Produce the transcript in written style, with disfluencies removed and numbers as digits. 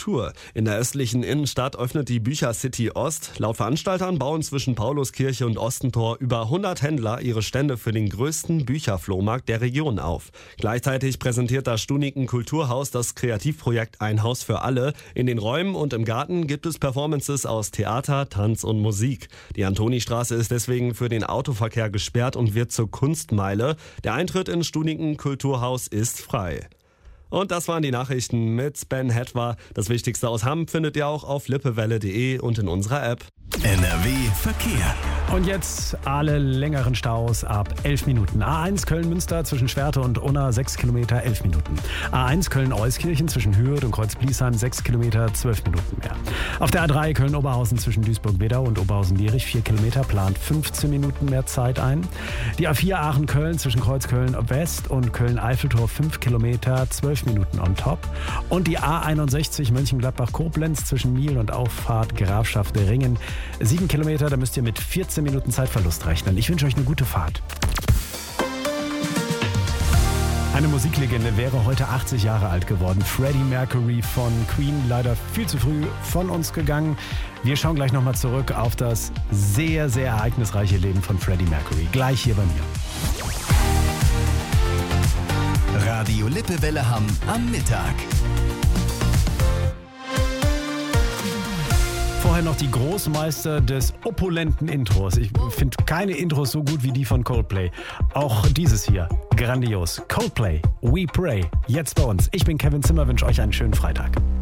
Kultur. In der östlichen Innenstadt öffnet die Bücher-City Ost. Laut Veranstaltern bauen zwischen Pauluskirche und Ostentor über 100 Händler ihre Stände für den größten Bücherflohmarkt der Region auf. Gleichzeitig präsentiert das Stuniken Kulturhaus das Kreativprojekt Ein Haus für alle. In den Räumen und im Garten gibt es Performances aus Theater, Tanz und Musik. Die Antonistraße ist deswegen für den Autoverkehr gesperrt und wird zur Kunstmeile. Der Eintritt ins Stuniken Kulturhaus ist frei. Und das waren die Nachrichten mit Ben Hetwa. Das Wichtigste aus Hamm findet ihr auch auf lippewelle.de und in unserer App. NRW Verkehr. Und jetzt alle längeren Staus ab 11 Minuten. A1 Köln-Münster zwischen Schwerte und Unna 6 Kilometer 11 Minuten. A1 Köln-Euskirchen zwischen Hürth und Kreuz-Bliesheim 6 Kilometer 12 Minuten mehr. Auf der A3 Köln-Oberhausen zwischen Duisburg-Wedau und Oberhausen-Lierich 4 Kilometer plant 15 Minuten mehr Zeit ein. Die A4 Aachen-Köln zwischen Kreuzköln-West und Köln-Eiffeltor 5 Kilometer 12 Minuten on top. Und die A61 Mönchengladbach-Koblenz zwischen Miel und Auffahrt Grafschaft Ringen 7 Kilometer, da müsst ihr mit 14 Minuten Zeitverlust rechnen. Ich wünsche euch eine gute Fahrt. Eine Musiklegende wäre heute 80 Jahre alt geworden. Freddie Mercury von Queen, leider viel zu früh von uns gegangen. Wir schauen gleich nochmal zurück auf das sehr, sehr ereignisreiche Leben von Freddie Mercury. Gleich hier bei mir. Radio Lippewelle Hamm am Mittag. Vorher noch die Großmeister des opulenten Intros. Ich finde keine Intros so gut wie die von Coldplay. Auch dieses hier, grandios. Coldplay, We Pray, jetzt bei uns. Ich bin Kevin Zimmer, wünsche euch einen schönen Freitag.